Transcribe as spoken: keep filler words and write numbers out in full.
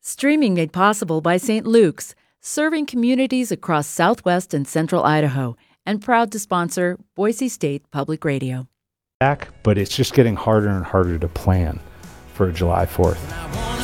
Streaming made possible by Saint Luke's, serving communities across southwest and central Idaho, and proud to sponsor Boise State Public Radio. Back, but it's just getting harder and harder to plan for July fourth.